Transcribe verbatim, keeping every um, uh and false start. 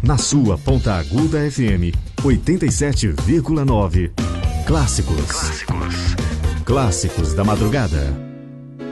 Na sua Ponta Aguda F M oitenta e sete vírgula nove. Clássicos. Clássicos. Clássicos da madrugada.